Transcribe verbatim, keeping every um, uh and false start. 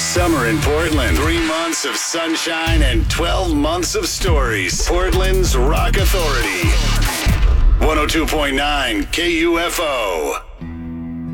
summer in Portland. Three months of sunshine and twelve months of stories. Portland's Rock Authority. one oh two point nine K U F O.